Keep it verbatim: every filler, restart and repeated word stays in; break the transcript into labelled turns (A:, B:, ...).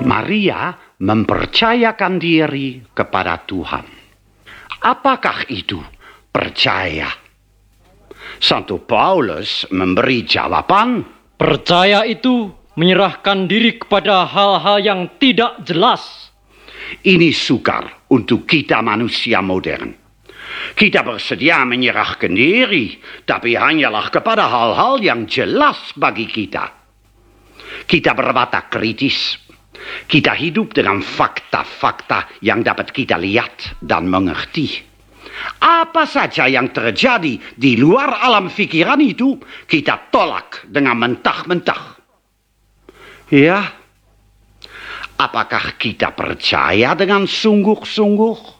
A: Maria mempercayakan diri kepada Tuhan. Apakah itu percaya? Santo Paulus memberi jawaban.
B: Percaya itu menyerahkan diri kepada hal-hal yang tidak jelas.
A: Ini sukar untuk kita manusia modern. Kita bersedia menyerahkan diri, tapi hanyalah kepada hal-hal yang jelas bagi kita. Kita berwatak kritis. Kita hidup dengan fakta-fakta yang dapat kita lihat dan mengerti. Apa saja yang terjadi di luar alam pikiran itu, kita tolak dengan mentah-mentah. Ya, apakah kita percaya dengan sungguh-sungguh?